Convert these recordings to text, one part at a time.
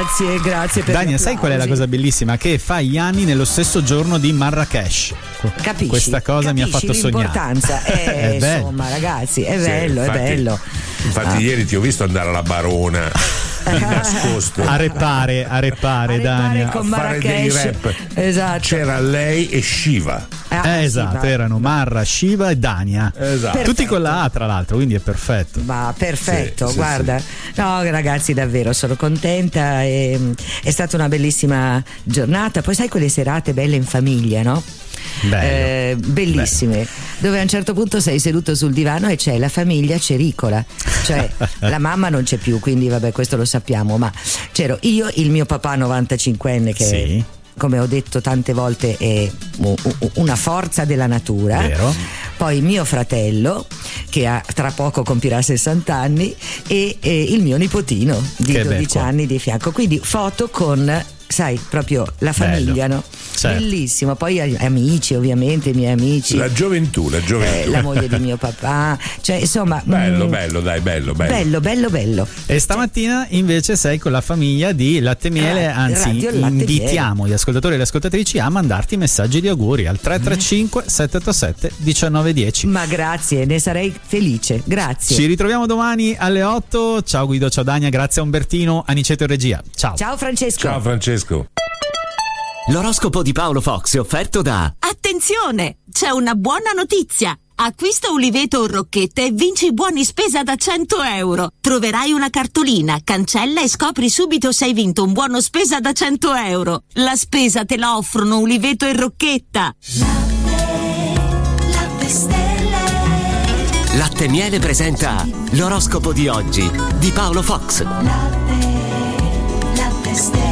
Grazie per Dania, sai qual è la cosa bellissima? Che fa gli anni nello stesso giorno di Marrakesh. Capisci? Questa cosa mi ha fatto sognare. L'importanza è insomma, ragazzi, è bello, infatti, è bello. Infatti ieri ti ho visto andare alla Barona di nascosto a repare Dania, con a fare dei rap. Esatto. C'era lei e Shiva. Esatto, erano Marra, Shiva e Dania. Esatto. Tutti con la A, tra l'altro, quindi è perfetto. Ma perfetto, sì, guarda. sì. No, ragazzi, davvero sono contenta. È stata una bellissima giornata. Poi sai quelle serate belle in famiglia, no? Bellissime, dove a un certo punto sei seduto sul divano e c'è la famiglia cericola, cioè la mamma non c'è più, quindi vabbè, questo lo sappiamo, ma c'ero io, il mio papà 95enne che sì, come ho detto tante volte è una forza della natura. Vero. Poi mio fratello che tra poco compirà 60 anni e il mio nipotino di che 12 anni di fianco, quindi foto con, sai, proprio la famiglia, no? Certo. Bellissimo. Poi amici, ovviamente, i miei amici, La gioventù. la moglie di mio papà, cioè insomma bello. E stamattina invece sei con la famiglia di Latte Miele, anzi invitiamo gli ascoltatori e le ascoltatrici a mandarti messaggi di auguri al 335 787 1910. Ma grazie, ne sarei felice, grazie. Ci ritroviamo domani alle 8. Ciao Guido, ciao Dania, grazie a Umbertino, Aniceto in regia. Ciao Francesco. Ciao Francesco. L'oroscopo di Paolo Fox è offerto da... Attenzione! C'è una buona notizia! Acquista Uliveto o Rocchette e vinci buoni spesa da 100 euro. Troverai una cartolina, cancella e scopri subito se hai vinto un buono spesa da 100 euro. La spesa te la offrono Uliveto e Rocchetta. Latte Stelle. Latte Miele presenta l'oroscopo di oggi di Paolo Fox. Latte Stelle.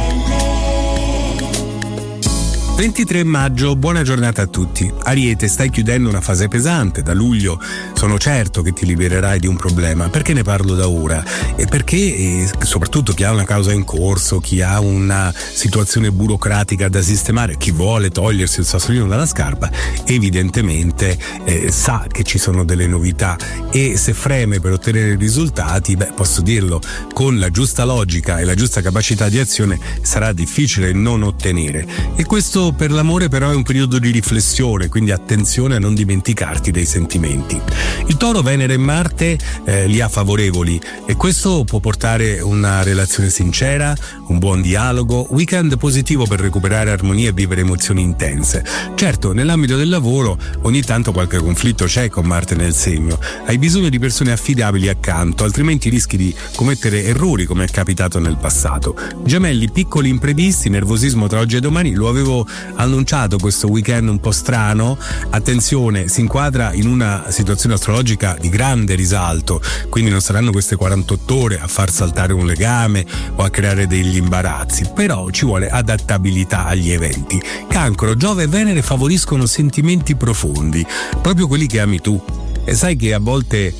23 maggio, buona giornata a tutti. Ariete, stai chiudendo una fase pesante, da luglio sono certo che ti libererai di un problema. Perché ne parlo da ora? E perché soprattutto chi ha una causa in corso, chi ha una situazione burocratica da sistemare, chi vuole togliersi il sassolino dalla scarpa, evidentemente sa che ci sono delle novità e se freme per ottenere risultati, posso dirlo, con la giusta logica e la giusta capacità di azione sarà difficile non ottenere. E questo per l'amore però è un periodo di riflessione, quindi attenzione a non dimenticarti dei sentimenti. Il Toro, Venere e Marte li ha favorevoli e questo può portare una relazione sincera, un buon dialogo, weekend positivo per recuperare armonia e vivere emozioni intense. Certo, nell'ambito del lavoro ogni tanto qualche conflitto c'è con Marte nel segno, hai bisogno di persone affidabili accanto, altrimenti rischi di commettere errori come è capitato nel passato. Gemelli, piccoli imprevisti, nervosismo tra oggi e domani, lo avevo annunciato questo weekend un po' strano, attenzione, si inquadra in una situazione astrologica di grande risalto, quindi non saranno queste 48 ore a far saltare un legame o a creare degli imbarazzi, però ci vuole adattabilità agli eventi. Cancro, Giove e Venere favoriscono sentimenti profondi, proprio quelli che ami tu. E sai che a volte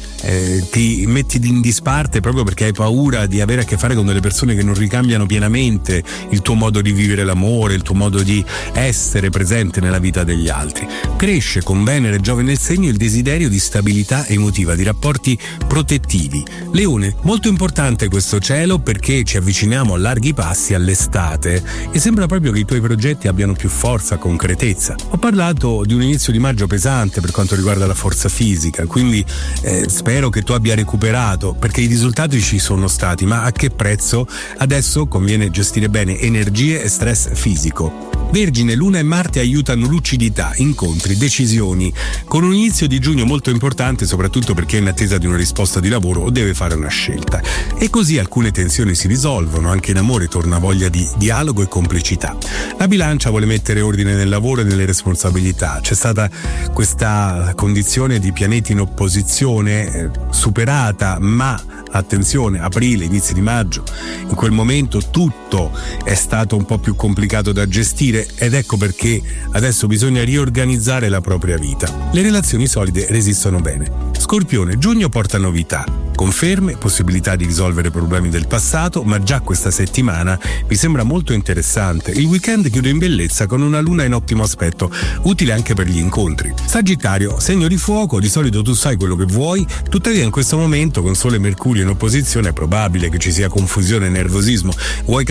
ti metti in disparte proprio perché hai paura di avere a che fare con delle persone che non ricambiano pienamente il tuo modo di vivere l'amore, il tuo modo di essere presente nella vita degli altri. Cresce con Venere e Giove nel segno il desiderio di stabilità emotiva, di rapporti protettivi. Leone, molto importante questo cielo perché ci avviciniamo a larghi passi all'estate e sembra proprio che i tuoi progetti abbiano più forza, concretezza. Ho parlato di un inizio di maggio pesante per quanto riguarda la forza fisica, quindi spero che tu abbia recuperato, perché i risultati ci sono stati, ma a che prezzo? Adesso conviene gestire bene energie e stress fisico. Vergine, Luna e Marte aiutano lucidità, incontri, decisioni, con un inizio di giugno molto importante soprattutto per chi è in attesa di una risposta di lavoro o deve fare una scelta. E così alcune tensioni si risolvono, anche in amore torna voglia di dialogo e complicità. La Bilancia vuole mettere ordine nel lavoro e nelle responsabilità. C'è stata questa condizione di pianeti in opposizione superata, ma attenzione, aprile, inizi di maggio, in quel momento tutto è stato un po' più complicato da gestire ed ecco perché adesso bisogna riorganizzare la propria vita. Le relazioni solide resistono bene. Scorpione, giugno porta novità, conferme, possibilità di risolvere problemi del passato, ma già questa settimana mi sembra molto interessante. Il weekend chiude in bellezza con una luna in ottimo aspetto, utile anche per gli incontri. Sagittario, segno di fuoco, di solito tu sai quello che vuoi, tuttavia in questo momento con Sole e Mercurio in opposizione è probabile che ci sia confusione e nervosismo. Vuoi